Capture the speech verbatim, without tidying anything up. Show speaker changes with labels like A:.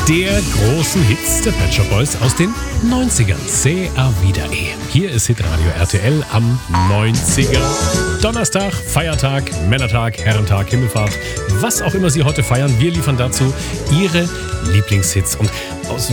A: der großen Hits der Pet Shop Boys aus den neunzigern. Sehr wieder eh. Hier ist Hitradio R T L am neunziger. Donnerstag, Feiertag, Männertag, Herrentag, Himmelfahrt, was auch immer Sie heute feiern. Wir liefern dazu Ihre Lieblingshits. Und aus